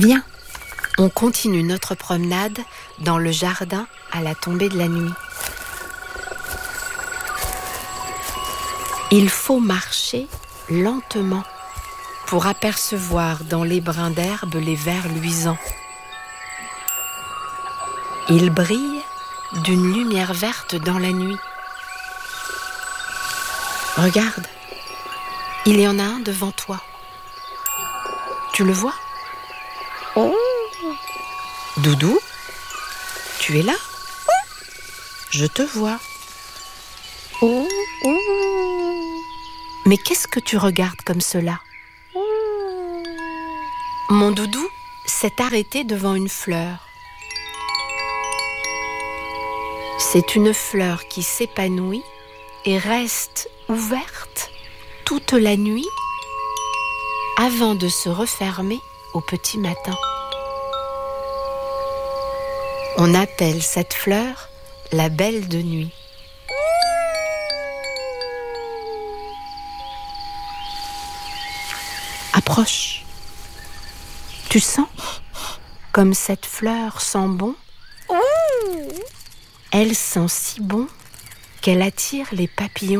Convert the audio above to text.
Viens, on continue notre promenade dans le jardin à la tombée de la nuit. Il faut marcher lentement pour apercevoir dans les brins d'herbe les vers luisants. Ils brillent d'une lumière verte dans la nuit. Regarde, il y en a un devant toi. Tu le vois ? Oh. Doudou, tu es là ? Je te vois. Oh. Mais qu'est-ce que tu regardes comme cela ? Mon doudou s'est arrêté devant une fleur. C'est une fleur qui s'épanouit et reste ouverte toute la nuit avant de se refermer au petit matin. On appelle cette fleur la belle de nuit. Approche. Tu sens comme cette fleur sent bon ? Elle sent si bon qu'elle attire les papillons.